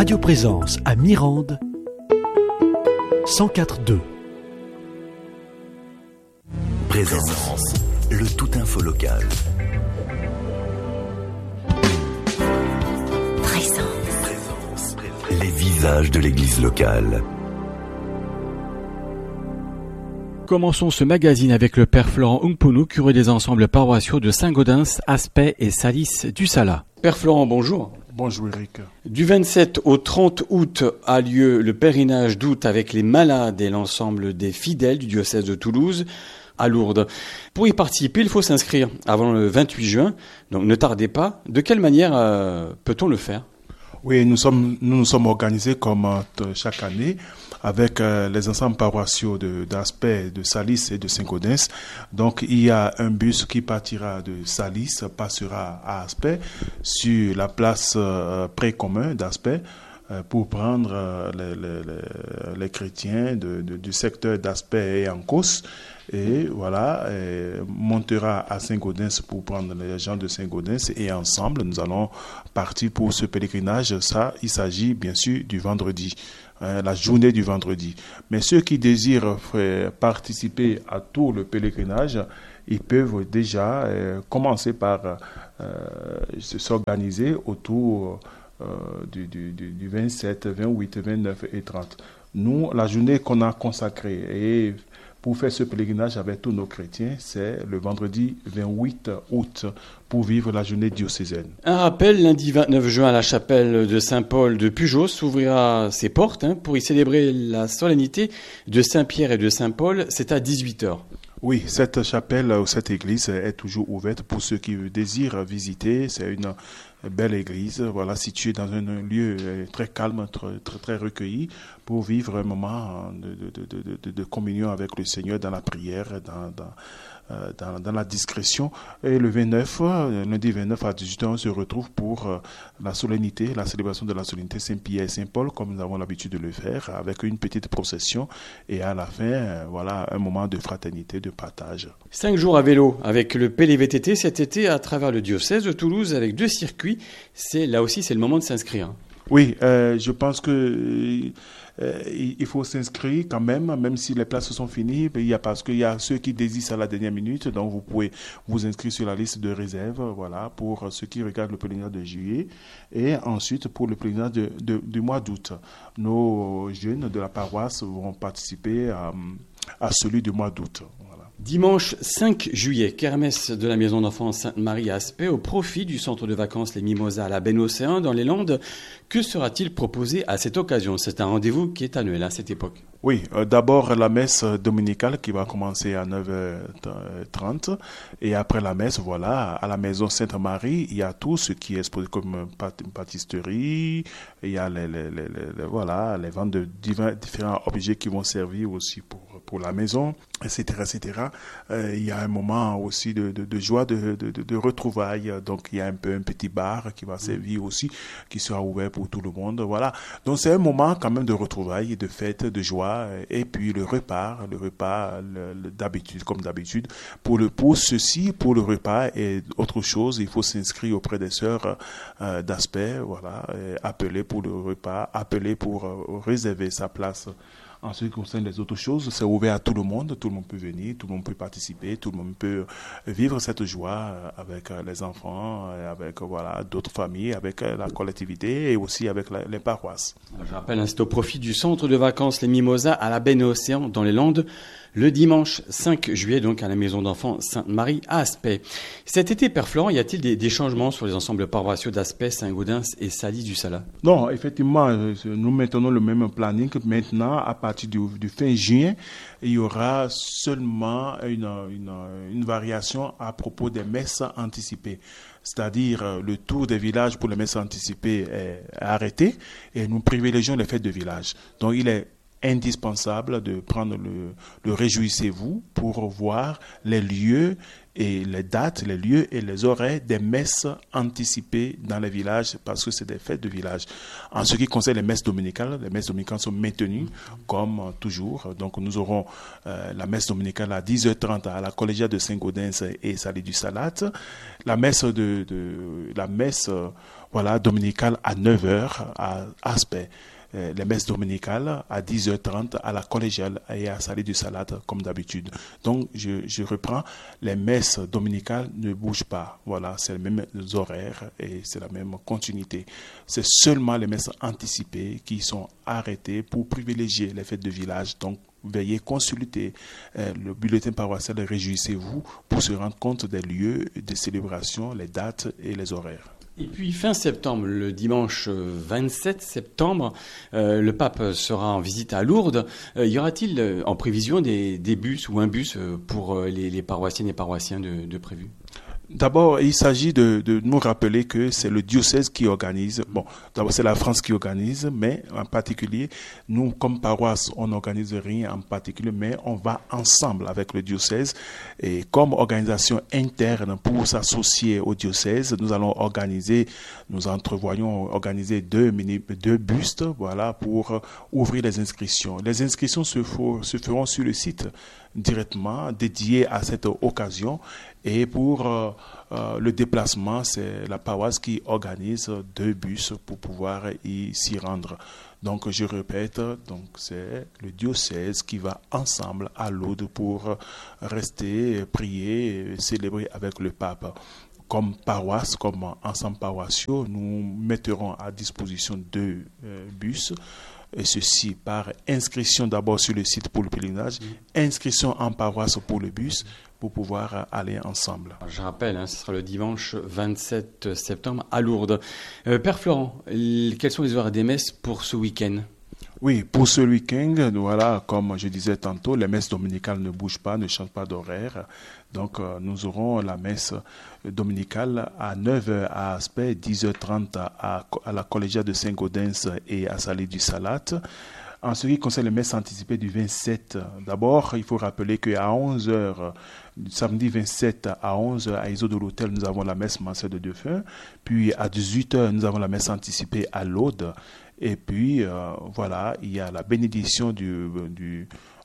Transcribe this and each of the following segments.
Radio Présence à Mirande, 104.2. Présence, le tout info local. Présence, les visages de l'église locale. Commençons ce magazine avec le père Florent Ungpunu, curé des ensembles paroissiaux de Saint-Gaudens, Aspet et Salis du Sala. Père Florent, bonjour. Bonjour Eric. Du 27 au 30 août a lieu le pèlerinage d'août avec les malades et l'ensemble des fidèles du diocèse de Toulouse à Lourdes. Pour y participer, il faut s'inscrire avant le 28 juin, donc ne tardez pas. De quelle manière peut-on le faire ? Oui, nous nous sommes organisés comme chaque année avec les ensembles paroissiaux d'Aspet, de Salis et de Saint-Gaudens. Donc il y a un bus qui partira de Salis, passera à Aspet sur la place précommun d'Aspet pour prendre les chrétiens du secteur d'Aspet et Ancos. Et voilà, montera à Saint-Gaudens pour prendre les gens de Saint-Gaudens et ensemble, nous allons partir pour ce pèlerinage. Ça, il s'agit bien sûr du vendredi, la journée du vendredi. Mais ceux qui désirent participer à tout le pèlerinage, ils peuvent déjà commencer par s'organiser autour du 27, 28, 29 et 30. Nous, la journée qu'on a consacrée et pour faire ce pèlerinage avec tous nos chrétiens, c'est le vendredi 28 août pour vivre la journée diocésaine. Un rappel, lundi 29 juin, la chapelle de Saint-Paul de Pujos ouvrira ses portes pour y célébrer la solennité de Saint-Pierre et de Saint-Paul. C'est à 18h. Oui, cette chapelle ou cette église est toujours ouverte pour ceux qui désirent visiter. C'est une belle église, voilà, située dans un lieu très calme, très recueilli, pour vivre un moment de communion avec le Seigneur dans la prière, dans la discrétion. Et le 29, lundi 29 à 18h, on se retrouve pour la solennité, la célébration de la solennité Saint-Pierre et Saint-Paul, comme nous avons l'habitude de le faire, avec une petite procession. Et à la fin, voilà, un moment de fraternité, de partage. 5 jours à vélo avec le PLVTT cet été à travers le diocèse de Toulouse avec 2 circuits. Là aussi, c'est le moment de s'inscrire. Oui, je pense que il faut s'inscrire quand même si les places sont finies. Parce qu'il y a ceux qui désistent à la dernière minute, donc vous pouvez vous inscrire sur la liste de réserve, voilà, pour ceux qui regardent le pèlerinage de juillet. Et ensuite, pour le pèlerinage du mois d'août, nos jeunes de la paroisse vont participer à celui du mois d'août. Voilà. Dimanche 5 juillet, kermesse de la Maison d'Enfants Sainte-Marie à Aspet au profit du centre de vacances Les Mimosas à la Baie-Océan dans les Landes. Que sera-t-il proposé à cette occasion ? C'est un rendez-vous qui est annuel à cette époque. Oui, d'abord la messe dominicale qui va commencer à 9h30 et après la messe, voilà, à la Maison Sainte-Marie, il y a tout ce qui est exposé comme pâtisserie, il y a les ventes de différents objets qui vont servir aussi pour la maison, etc., etc. Il y a un moment aussi de joie, de retrouvailles. Donc, il y a un petit bar qui va servir aussi, qui sera ouvert pour tout le monde. Voilà. Donc, c'est un moment quand même de retrouvailles, de fête, de joie. Et puis, le repas d'habitude, comme d'habitude. Pour le repas et autre chose, il faut s'inscrire auprès des sœurs d'Aspet. Voilà. Appeler pour le repas, appeler pour réserver sa place. En ce qui concerne les autres choses, c'est ouvert à tout le monde peut venir, tout le monde peut participer, tout le monde peut vivre cette joie avec les enfants, avec d'autres familles, avec la collectivité et aussi avec les paroisses. Je rappelle, c'est au profit du centre de vacances Les Mimosas à la Baie-Océan dans les Landes, le dimanche 5 juillet, donc à la Maison d'Enfants Sainte-Marie à Aspet. Cet été, Père Florent, y a-t-il des changements sur les ensembles paroissiaux d'Aspet, Saint-Gaudens et Salis du Sala ? Non, effectivement, nous maintenons le même planning. Maintenant, à partir du fin juin, il y aura seulement une variation à propos des messes anticipées. C'est-à-dire le tour des villages pour les messes anticipées est arrêté et nous privilégions les fêtes de village. Donc, il est indispensable de prendre le Réjouissez-vous pour voir les lieux et les dates, les lieux et les horaires des messes anticipées dans les villages parce que c'est des fêtes de village. En ce qui concerne les messes dominicales sont maintenues comme toujours. Donc nous aurons la messe dominicale à 10h30 à la collégiale de Saint-Gaudens et Salis du Salat. La messe voilà, dominicale à 9h à Aspet. Les messes dominicales à 10h30 à la collégiale et à Salé du Salade comme d'habitude. Donc je reprends, les messes dominicales ne bougent pas. Voilà, c'est les mêmes horaires et c'est la même continuité. C'est seulement les messes anticipées qui sont arrêtées pour privilégier les fêtes de village. Donc veuillez consulter le bulletin paroissial et réjouissez-vous pour se rendre compte des lieux de célébration, les dates et les horaires. Et puis fin septembre, le dimanche 27 septembre, le pape sera en visite à Lourdes. Y aura-t-il en prévision des bus ou un bus pour les paroissiennes et paroissiens de prévu ? D'abord, il s'agit de nous rappeler que c'est le diocèse qui organise. Bon, d'abord, c'est la France qui organise, mais en particulier, nous, comme paroisse, on n'organise rien en particulier, mais on va ensemble avec le diocèse. Et comme organisation interne pour s'associer au diocèse, nous entrevoyons organiser deux bustes, voilà, pour ouvrir les inscriptions. Les inscriptions se feront sur le site directement dédié à cette occasion. Et pour le déplacement, c'est la paroisse qui organise 2 bus pour pouvoir s'y rendre. Donc, je répète, donc c'est le diocèse qui va ensemble à Lourdes pour rester, prier, célébrer avec le pape. Comme paroisse, comme ensemble paroissiaux, nous mettrons à disposition 2 bus. Et ceci par inscription d'abord sur le site pour le pèlerinage, inscription en paroisse pour le bus, pour pouvoir aller ensemble. Je rappelle, ce sera le dimanche 27 septembre à Lourdes. Père Florent, quels sont les horaires des messes pour ce week-end ? Oui, pour ce week-end, voilà, comme je disais tantôt, les messes dominicales ne bougent pas, ne changent pas d'horaire. Donc, nous aurons la messe dominicale à 9h à Aspet, 10h30 à la collégiale de Saint-Gaudens et à Salé du Salade. En ce qui concerne les messes anticipées du 27, d'abord, il faut rappeler qu'à 11h, samedi 27 à 11h, à Iso de l'Hôtel, nous avons la messe mensuelle de défunts. Puis à 18h, nous avons la messe anticipée à l'Aude. Et puis, voilà, il y a la bénédiction du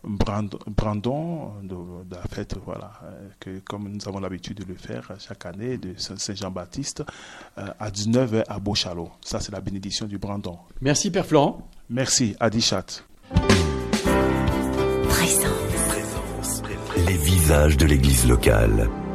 Brandon de la fête, voilà, que comme nous avons l'habitude de le faire chaque année, de Saint-Jean-Baptiste, à 19h à Beauchalot. Ça, c'est la bénédiction du Brandon. Merci, Père Florent. Merci, Adichat. Présence. Les visages de l'église locale.